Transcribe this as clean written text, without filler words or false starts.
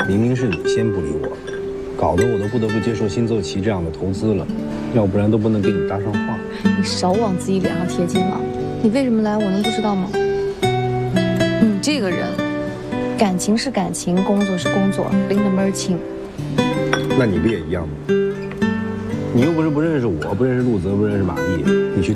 明明是你先不理我，搞得我都不得不接受新奏旗这样的投资了，要不然都不能跟你搭上话。 你少往自己脸上贴金了。你为什么来，我能不知道吗？你这个人，感情是感情，工作是工作，拎得门儿清。 那你不也一样吗？你又不是不认识我，不认识陆泽，不认识马丽，你去